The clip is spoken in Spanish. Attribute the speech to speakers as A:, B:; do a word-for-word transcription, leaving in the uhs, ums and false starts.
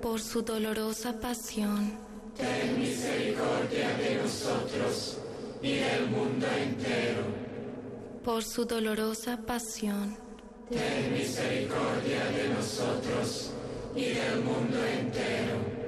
A: por su dolorosa pasión,
B: ten misericordia de nosotros y del mundo entero.
A: por su dolorosa pasión,
B: ten misericordia de nosotros y del mundo entero.